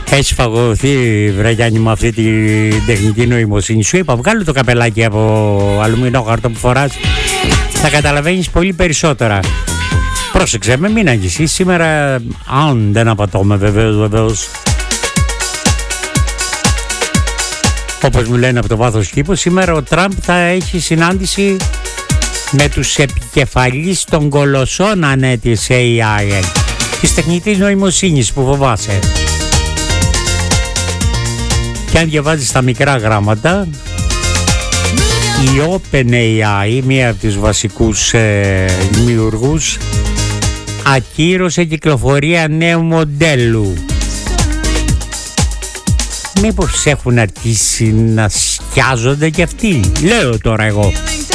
Έχει φαγωθεί, βρε Γιάννη, με αυτή την τεχνική νοημοσύνη. Σου είπα, βγάλω το καπελάκι από αλουμινόχαρτο που φοράς. Θα καταλαβαίνεις πολύ περισσότερα. Πρόσεξε με, μην αγγίσεις. Σήμερα, αν δεν απατώμε βεβαίως. Όπως μου λένε από το βάθος κήπου, σήμερα ο Τραμπ θα έχει συνάντηση με τους επικεφαλείς των κολοσσών της AI, της τεχνητής νοημοσύνης που φοβάσαι. Και αν διαβάζεις τα μικρά γράμματα, η OpenAI, μία από τους βασικούς δημιουργούς, ακύρωσε κυκλοφορία νέου μοντέλου. Μήπως έχουν αρχίσει να σκιάζονται κι αυτοί, λέω τώρα εγώ.